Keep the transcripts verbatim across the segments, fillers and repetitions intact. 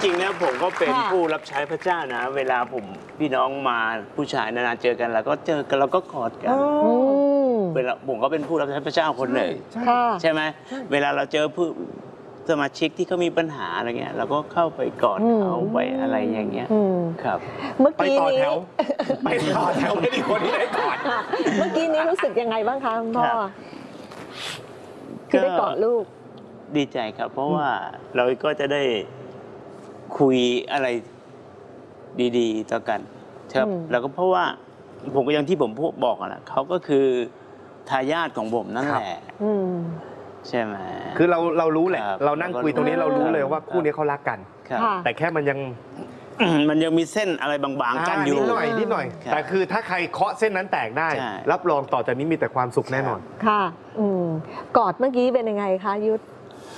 ริงๆนะผมก็เป็นผู้รับใช้พระเจ้านะเวลาผมพี่น้องมาผู้ชายนานๆเจอกันเราก็เจอกันเราก็กอดกันเวลาผมก็เป็นผู้รับใช้พระเจ้าคนหนึ่งใช่ไหมเวลาเราเจอผู้สมาชิกที่เขามีปัญหาอะไรเงี้ยเราก็เข้าไปกอดเขาไปอะไรอย่างเงี้ยครับเมื่อกี้นี้ไปต่อแถวไม่ได้คนที่ได้กอดเมื่อกี้นี้รู้สึกยังไงบ้างคะพ่อคือได้กอดลูกดีใจครับเพราะว่าเราก็จะได้คุยอะไรดีๆต่อกันครับแล้วก็เพราะว่าผมก็อย่างที่ผมพูดบอกนะเขาก็คือทายาทของผมนั่นแหละใช่ไหมคือเราเรารู้แหละเรานั่งคุยตรงนี้เรารู้เลยว่าคู่นี้เขารักกันแต่แค่มันยังมันยังมีเส้นอะไรบางๆกันอยู่นิดหน่อยนิดหน่อยแต่คือถ้าใครเคาะเส้นนั้นแตกได้รับรองต่อจากนี้มีแต่ความสุขแน่นอนค่ะกอดเมื่อกี้เป็นยังไงคะยุทธ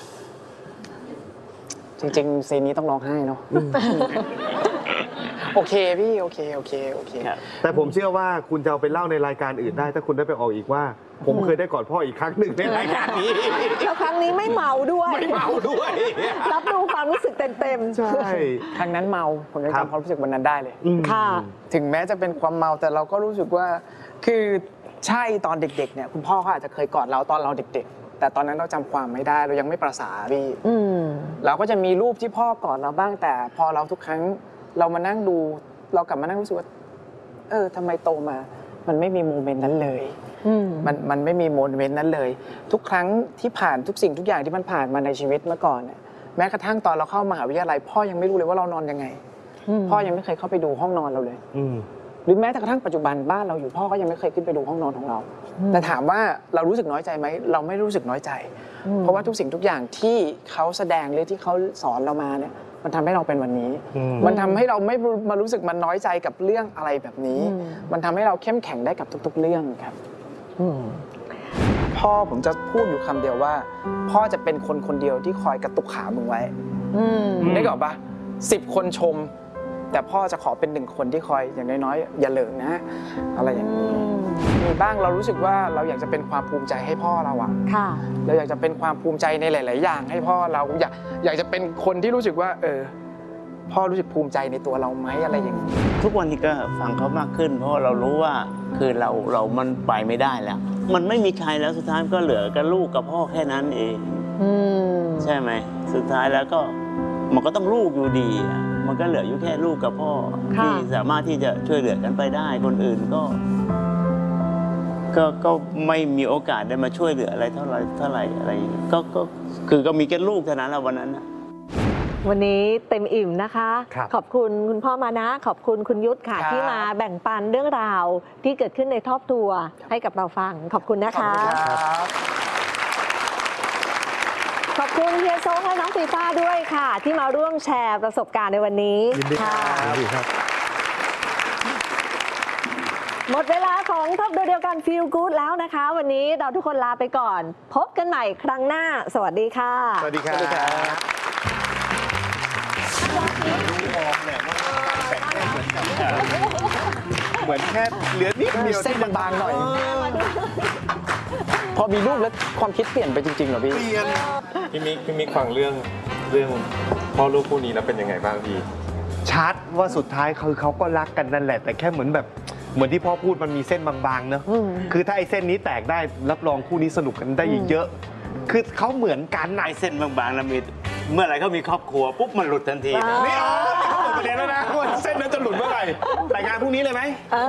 จริงๆซีนนี้ต้องร้องไห้เนาะโอเคพี่โอเคโอเคโอเคแต่ผมเชื่อว่าคุณจะเอาไปเล่าในรายการอื่นได้ถ้าคุณได้ไปออกอีกว่าผมเคยได้กอดพ่ออีกครั้งหนึ่งในรายการนี้แล้วครั้งนี้ไม่เมาด้วยไม่เมาด้วยรับรู้ความรู้สึกเต็มๆใช่ครั้งนั้นเมาผมยังจำความรู้สึกวันนั้นได้เลยค่ะถึงแม้จะเป็นความเมาแต่เราก็รู้สึกว่าคือใช่ตอนเด็กๆเนี่ยคุณพ่อเขาอาจจะเคยกอดเราตอนเราเด็กๆแต่ตอนนั้นเราจำความไม่ได้เรายังไม่ประสาพี่เราก็จะมีรูปที่พ่อกอดเราบ้างแต่พอเราทุกครั้งเรามานั่งดูเรากลับมานั่งรู้สึกว่าเออทำไมโตมามันไม่มีโมเมนต์นั้นเลยมันมันไม่มีโมเมนต์นั้นเลยทุกครั้งที่ผ่านทุกสิ่งทุกอย่างที่มันผ่านมาในชีวิตเมื่อก่อนเนี่ยแม้กระทั่งตอนเราเข้ามหาวิทยาลัยพ่อยังไม่รู้เลยว่าเรานอนยังไงพ่อยังไม่เคยเข้าไปดูห้องนอนเราเลยหรือแม้แต่กระทั่งปัจจุบันบ้านเราอยู่พ่อก็ยังไม่เคยขึ้นไปดูห้องนอนของเราแต่ถามว่าเรารู้สึกน้อยใจไหมเราไม่รู้สึกน้อยใจเพราะว่าทุกสิ่งทุกอย่างที่เขาแสดงหรือที่เขาสอนเรามาเนี่ยมันทำให้เราเป็นวันนี้มันทำให้เราไม่มารู้สึกมันน้อยใจกับเรื่องอะไรแบบนี้มันทำให้เราเข้มแข็งได้กับทุกๆเรื่องครับพ่อผมจะพูดอยู่คำเดียวว่าพ่อจะเป็นคนคนเดียวที่คอยกระตุกขามึงไว้ได้ก่อนปะสิบคนชมแต่พ่อจะขอเป็นหนึ่งคนที่คอยอย่างน้อยๆอย่าเหลิงนะอะไรอย่างนี้มีบ้างเรารู้สึกว่าเราอยากจะเป็นความภูมิใจให้พ่อเราอะเราอยากจะเป็นความภูมิใจในหลายๆอย่างให้พ่อเราอยากอยากจะเป็นคนที่รู้สึกว่าเออพ่อรู้สึกภูมิใจในตัวเราไหมอะไรอย่างนี้ทุกวันนี้ก็ฟังเขามากขึ้นเพราะเรารู้ว่าคือเราเรามันไปไม่ได้แล้วมันไม่มีใครแล้วสุดท้ายก็เหลือกับลูกกับพ่อแค่นั้นเองใช่ไหมสุดท้ายแล้วก็มันก็ต้องลูกอยู่ดีมันก็เหลืออยู่แค่ลูกกับพ่อที่สามารถที่จะช่วยเหลือกันไปได้คนอื่นก็ก็ก็ไม่มีโอกาสได้มาช่วยเหลืออะไรเท่าไหร่เท่าไหร่อะไรก็ก็คือก็มีแค่ลูกเท่านั้นแหละวันนั้นวันนี้เต็มอิ่มนะคะขอบคุณคุณพ่อมานะขอบคุณคุณยุทธค่ะที่มาแบ่งปันเรื่องราวที่เกิดขึ้นในครอบครัวให้กับเราฟังขอบคุณนะคะขอบคุณเฮียโซและน้องฟีฟ้าด้วยค่ะที่มาร่วมแชร์ประสบการณ์ในวันนี้ยินดีครับหมดเวลาของครอบครัวเดียวกัน Feel Good แล้วนะคะวันนี้เราทุกคนลาไปก่อนพบกันใหม่ครั้งหน้าสวัสดีค่ะสวัสดีครับเหมือนแค่เหลือนิดเดียวเส้นบางๆหน่อยพอมีรูปแล้วความคิดเปลี่ยนไปจริงๆเหรอพี่เปลี่ยนพี่มิกพี่มิกฟังเรื่องเรื่องพ่อลูกคู่นี้แล้วเป็นยังไงบ้างพี่ชัดว่าสุดท้ายคือเขาก็รักกันนั่นแหละแต่แค่เหมือนแบบเหมือนที่พ่อพูดมันมีเส้นบางๆเนอะคือถ้าไอ้เส้นนี้แตกได้รับรองคู่นี้สนุกกันได้อีกเยอะคือเขาเหมือนกันไอ้เส้นบางๆแล้วมีเมื่อไหร่เขามีครอบครัวปุ๊บมันหลุดทันทีนี่อ๋อประเด็นแล้วนะว่าเส้นนั้นจะหลุดเมื่อไหร่แต่งานพรุ่งนี้เลยไหม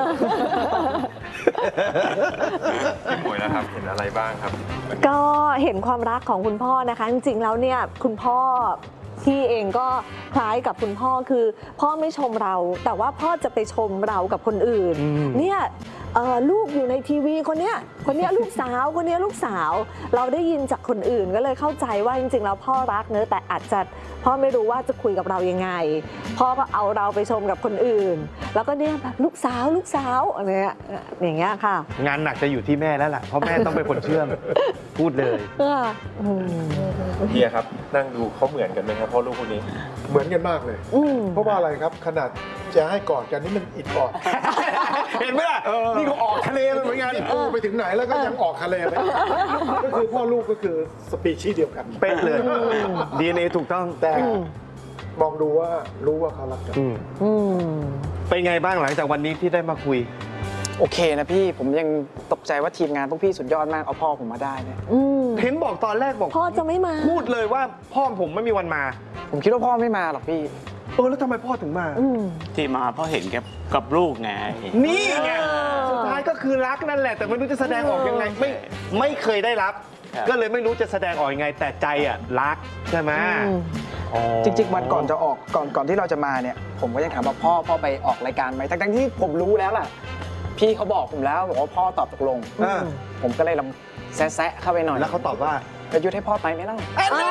พี่หมวยนะครับเห็นอะไรบ้างครับก็เห็นความรักของคุณพ่อนะคะจริงๆแล้วเนี่ยคุณพ่อที่เองก็คล้ายกับคุณพ่อคือพ่อไม่ชมเราแต่ว่าพ่อจะไปชมเรากับคนอื่นเนี่ยลูกอยู่ในทีวีคนเนี้ยคนเนี้ยลูกสาวคนเนี้ยลูกสาวเราได้ยินจากคนอื่นก็เลยเข้าใจว่าจริงๆแล้วพ่อรักเนอะแต่อาจจะพ่อไม่รู้ว่าจะคุยกับเรายังไงพ่อก็เอาเราไปชมกับคนอื่นแล้วก็เนี่ยแบบลูกสาวลูกสาวอะไรเงี้ยอย่างเงี้ยค่ะงานหนักจะอยู่ที่แม่แล้วล่ะเพราะแม่ต้องเป็นคนเชื่อมพูดเลยเฮียครับนั่งดูเขาเหมือนกันไหมครับพ่อลูกคนนี้เหมือนกันมากเลยเพราะว่าอะไรครับขนาดจะให้กอดกันนี่มันอิดออดเห็นไหมล่ะนี่เขาออกทะเลเลยเหมือนกันปูไปถึงไหนแล้วก็ยังออกทะเลเลยก็คือพ่อลูกก็คือสปีชีส์เดียวกันเป๊ะเลย ดี เอ็น เอ ถูกต้องแต่มองดูว่ารู้ว่าเขารักกันอืมอืมเป็นไงบ้างหลังจากวันนี้ที่ได้มาคุยโอเคนะพี่ผมยังตกใจว่าทีมงานพวกพี่สุดยอดมากเอาพ่อผมมาได้เนี่ยอืมเห็นบอกตอนแรกบอกพ่อจะไม่มาพูดเลยว่าพ่อผมไม่มีวันมาผมคิดว่าพ่อไม่มาหรอกพี่เออแล้วทำไมพ่อถึงมาอืมที่มาเพราะเห็นกับกับลูกไงนี่ไงเออสุดท้ายก็คือรักนั่นแหละ แต่ไม่รู้จะแสดงออกยังไง ไม่ไม่เคยได้รับครับก็เลยไม่รู้จะแสดงออกยังไง แต่ใจอ่ะรักใช่ไหมอืมอ๋อจริง ๆ วันก่อนจะออกก่อนก่อนที่เราจะมาเนี่ย ผมก็ยังถามว่าพ่อพ่อไปออกรายการไหมทั้งๆที่ผมรู้แล้วล่ะ พี่เขาบอกผมแล้วบอกว่าพ่อตอบตกลงอ่าผมก็เลยลองแซะๆเข้าไปหน่อยแล้วเขาตอบว่าประยุทธ์ให้พ่อไปไหมเล่า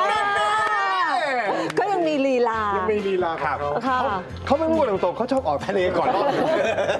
ก็ยังมีลีลายังมีลีลาของเขาค่ะเขาไม่พูดตรงๆเขาชอบออกทะเลก่อนรอบ